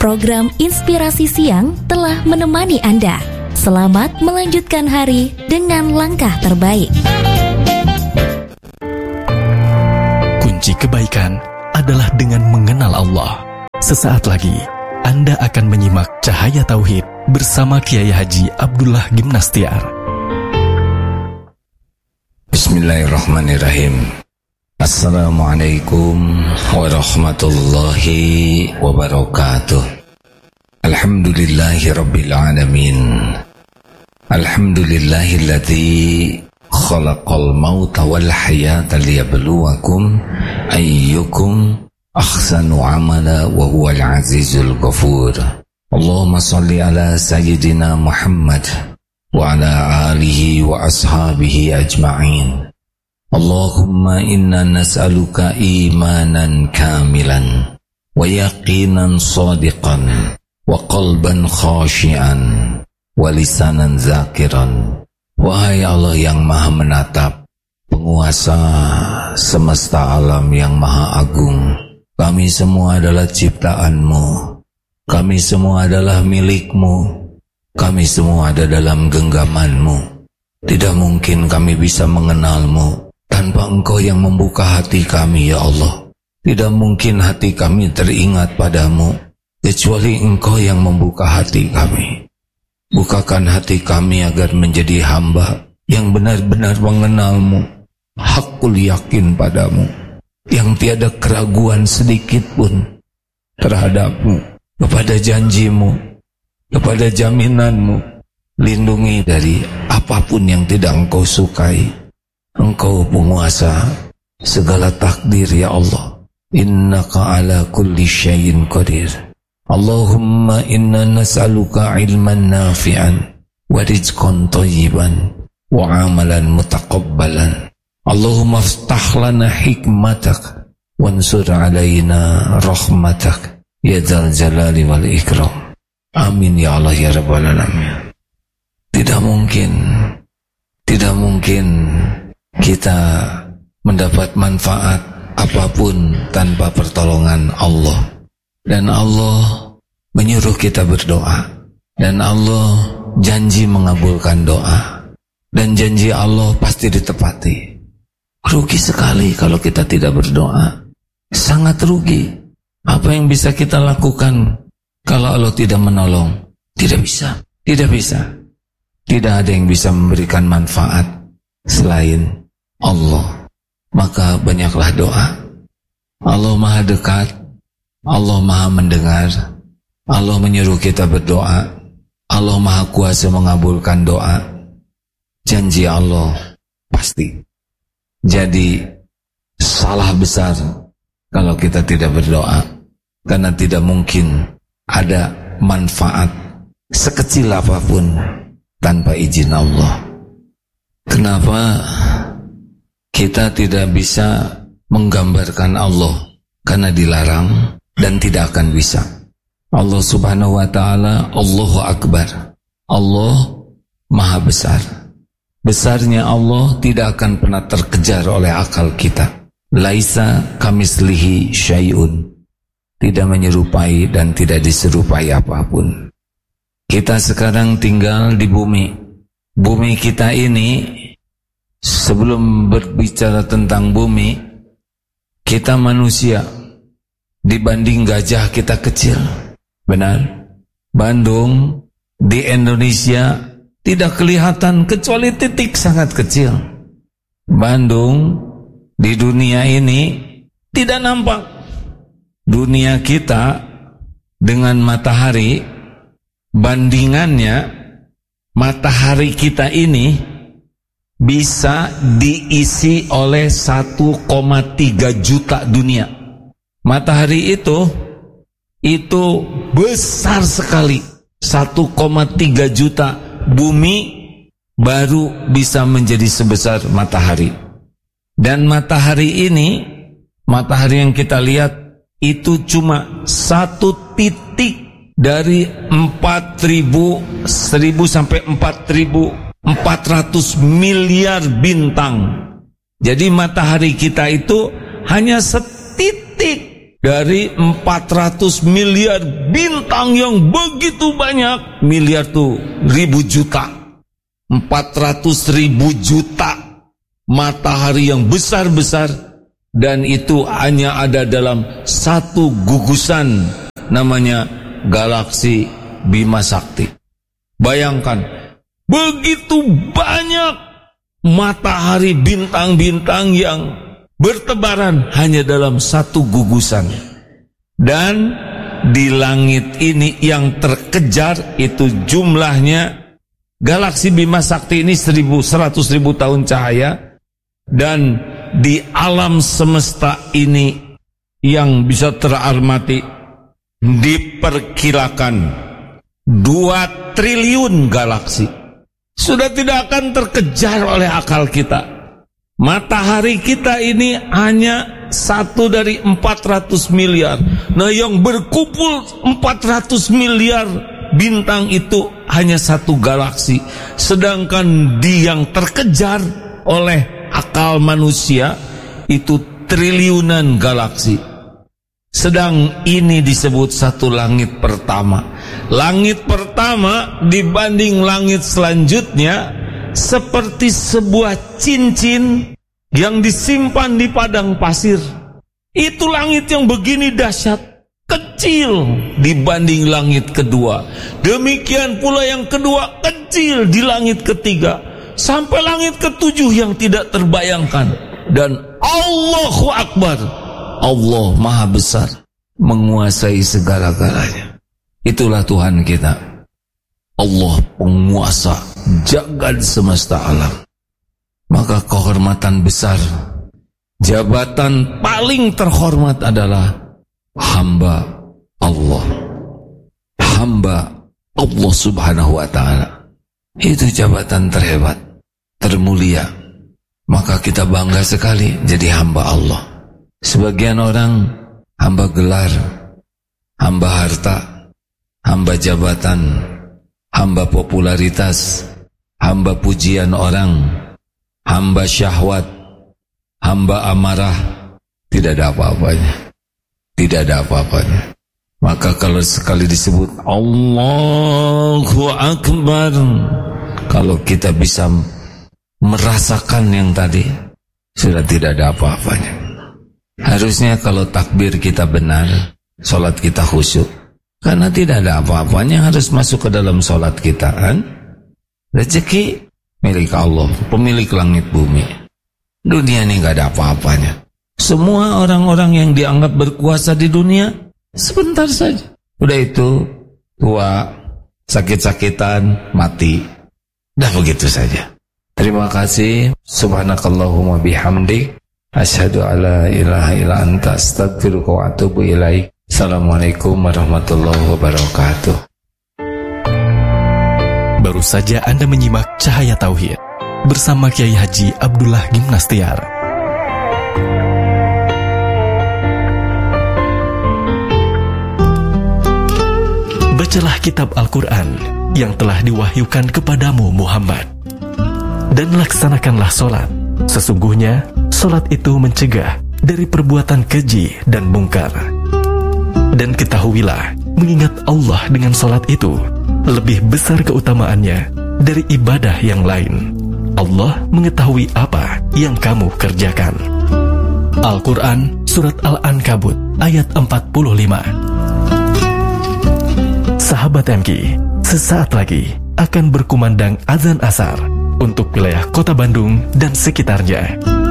Program Inspirasi Siang telah menemani Anda. Selamat melanjutkan hari dengan langkah terbaik. Kunci kebaikan adalah dengan mengenal Allah. Sesaat lagi, Anda akan menyimak Cahaya Tauhid bersama Kiai Haji Abdullah Gimnastiar. Bismillahirrahmanirrahim. Assalamualaikum warahmatullahi wabarakatuh. Alhamdulillahi rabbil alamin. Alhamdulillahilladzi khalaqal mauta wal hayata liyabluwakum ayyukum ahsanu amala wa huwal azizul ghafur. Allahumma salli ala sayyidina Muhammad wa ala alihi wa ashabihi ajma'in. Allahumma inna nas'aluka imanan kamilan wa yaqinan sadiqan wa qalban khashian wa lisanan zakiran. Wahai Allah yang maha menatap, penguasa semesta alam yang maha agung, kami semua adalah ciptaan-Mu, kami semua adalah milik-Mu, kami semua ada dalam genggaman-Mu. Tidak mungkin kami bisa mengenal-Mu tanpa Engkau yang membuka hati kami, ya Allah. Tidak mungkin hati kami teringat padamu kecuali Engkau yang membuka hati kami. Bukakan hati kami agar menjadi hamba yang benar-benar mengenal-Mu, hakul yakin padamu, yang tiada keraguan sedikit pun terhadap-Mu, kepada janji-Mu, kepada jaminanmu. Lindungi dari apapun yang tidak Engkau sukai. Engkau penguasa segala takdir, ya Allah. Innaka ala kulli syai'in qadir. Allahumma inna nas'aluka ilman nafi'an wa rizqan thayyiban wa amalan mutaqabbalan. Allahumma aftah lana hikmatak wansur alaina rahmatak ya dzal jalali wal ikram. Amin ya Allah ya rabbal alamin. Tidak mungkin kita mendapat manfaat apapun tanpa pertolongan Allah. Dan Allah menyuruh kita berdoa, dan Allah janji mengabulkan doa, dan janji Allah pasti ditepati. Rugi sekali kalau kita tidak berdoa, sangat rugi. Apa yang bisa kita lakukan kalau Allah tidak menolong? Tidak bisa. Tidak ada yang bisa memberikan manfaat selain Allah. Maka banyaklah doa. Allah maha dekat, Allah maha mendengar, Allah menyuruh kita berdoa, Allah maha kuasa mengabulkan doa. Janji Allah pasti. Jadi salah besar kalau kita tidak berdoa, karena tidak mungkin ada manfaat sekecil apapun tanpa izin Allah. Kenapa kita tidak bisa menggambarkan Allah? Karena dilarang dan tidak akan bisa. Allah subhanahu wa ta'ala, Allahu Akbar. Allah maha besar. Besarnya Allah tidak akan pernah terkejar oleh akal kita. Laisa kamislihi syai'un. Tidak menyerupai dan tidak diserupai apapun. Kita sekarang tinggal di bumi. Bumi kita ini, sebelum berbicara tentang bumi, kita manusia. Dibanding gajah kita kecil. Benar. Bandung di Indonesia tidak kelihatan kecuali titik sangat kecil. Bandung di dunia ini tidak nampak. Dunia kita dengan matahari, bandingannya matahari kita ini bisa diisi oleh 1,3 juta dunia. Matahari itu besar sekali. 1,3 juta bumi baru bisa menjadi sebesar matahari. Dan matahari ini, matahari yang kita lihat itu cuma satu titik dari 1000 sampai 4.400 miliar bintang. Jadi matahari kita itu hanya setitik Dari 400 miliar bintang yang begitu banyak, miliar tuh ribu juta, 400.000 juta matahari yang besar-besar, dan itu hanya ada dalam satu gugusan namanya galaksi Bima Sakti. Bayangkan, begitu banyak matahari, bintang-bintang yang bertebaran hanya dalam satu gugusan. Dan di langit ini yang terkejar itu jumlahnya, galaksi Bima Sakti ini 100.000 tahun cahaya. Dan di alam semesta ini yang bisa teramati diperkirakan 2 triliun galaksi. Sudah tidak akan terkejar oleh akal kita. Matahari kita ini hanya satu dari 400 miliar. Nah, yang berkumpul 400 miliar bintang itu hanya satu galaksi. Sedangkan yang terkejar oleh akal manusia itu triliunan galaksi. Sedang ini disebut satu langit pertama. Langit pertama dibanding langit selanjutnya seperti sebuah cincin yang disimpan di padang pasir. Itu langit yang begini dahsyat, kecil dibanding langit kedua. Demikian pula yang kedua, kecil di langit ketiga, sampai langit ketujuh yang tidak terbayangkan. Dan Allahu Akbar, Allah Maha Besar, menguasai segala-galanya. Itulah Tuhan kita, Allah penguasa jagat semesta alam. Maka kehormatan besar, jabatan paling terhormat adalah hamba Allah. Hamba Allah Subhanahu wa ta'ala. Itu jabatan terhebat, termulia. Maka kita bangga sekali jadi hamba Allah. Sebagian orang hamba gelar, hamba harta, hamba jabatan, hamba popularitas, hamba pujian orang, hamba syahwat, hamba amarah. Tidak ada apa-apanya. Tidak ada apa-apanya. Maka kalau sekali disebut Allahu Akbar, kalau kita bisa merasakan yang tadi, sudah tidak ada apa-apanya. Harusnya kalau takbir kita benar, sholat kita khusyuk. Karena tidak ada apa-apanya harus masuk ke dalam sholat kita, kan? Rezeki milik Allah, pemilik langit bumi. Dunia ini gak ada apa-apanya. Semua orang-orang yang dianggap berkuasa di dunia sebentar saja. Udah itu tua, sakit-sakitan, mati. Dah begitu saja. Terima kasih. Subhanakallahumma bihamdik, asyhadu alla ilaha illa anta, astaghfiruka wa atubu ilaik. Assalamualaikum warahmatullahi wabarakatuh. Baru saja Anda menyimak Cahaya Tauhid bersama Kiai Haji Abdullah Gimnastiar. Bacalah kitab Al-Quran yang telah diwahyukan kepadamu Muhammad, dan laksanakanlah solat. Sesungguhnya solat itu mencegah dari perbuatan keji dan mungkar. Dan ketahuilah, mengingat Allah dengan solat itu lebih besar keutamaannya dari ibadah yang lain. Allah mengetahui apa yang kamu kerjakan. Al-Quran Surat Al-Ankabut ayat 45. Sahabat MQ, sesaat lagi akan berkumandang azan asar untuk wilayah Kota Bandung dan sekitarnya.